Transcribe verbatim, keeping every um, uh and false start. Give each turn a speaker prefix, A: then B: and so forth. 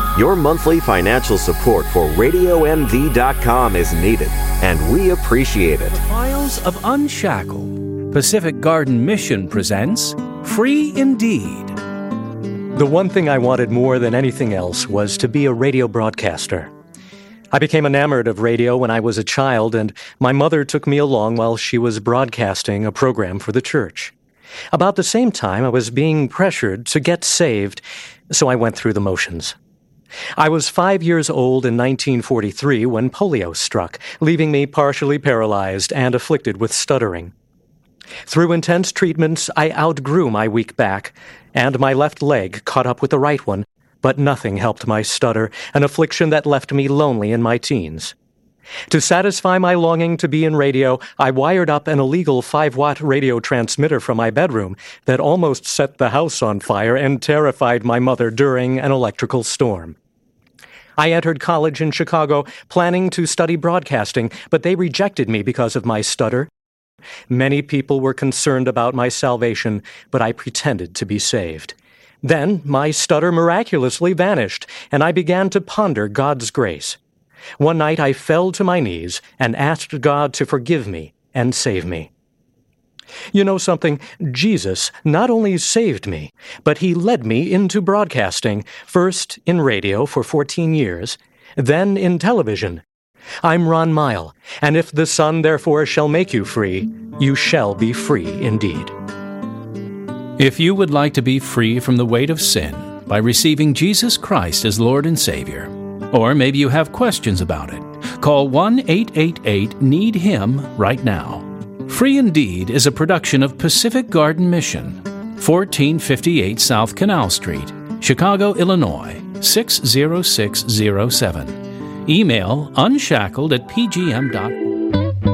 A: Your monthly financial support for radio m v dot com is needed, and we appreciate it.
B: The Files of Unshackled, Pacific Garden Mission presents Free Indeed.
C: The one thing I wanted more than anything else was to be a radio broadcaster. I became enamored of radio when I was a child, and my mother took me along while she was broadcasting a program for the church. About the same time, I was being pressured to get saved, so I went through the motions. I was five years old in nineteen forty-three when polio struck, leaving me partially paralyzed and afflicted with stuttering. Through intense treatments, I outgrew my weak back, and my left leg caught up with the right one, but nothing helped my stutter, an affliction that left me lonely in my teens. To satisfy my longing to be in radio, I wired up an illegal five-watt radio transmitter from my bedroom that almost set the house on fire and terrified my mother during an electrical storm. I entered college in Chicago, planning to study broadcasting, but they rejected me because of my stutter. Many people were concerned about my salvation, but I pretended to be saved. Then my stutter miraculously vanished, and I began to ponder God's grace. One night I fell to my knees and asked God to forgive me and save me. You know something? Jesus not only saved me, but he led me into broadcasting, first in radio for fourteen years, then in television. I'm Ron Mile, and if the Son therefore shall make you free, you shall be free indeed.
B: If you would like to be free from the weight of sin by receiving Jesus Christ as Lord and Savior, or maybe you have questions about it, call one eight eight eight need him right now. Free Indeed is a production of Pacific Garden Mission, fourteen fifty-eight South Canal Street, Chicago, Illinois, six zero six zero seven. Email unshackled at p g m dot org.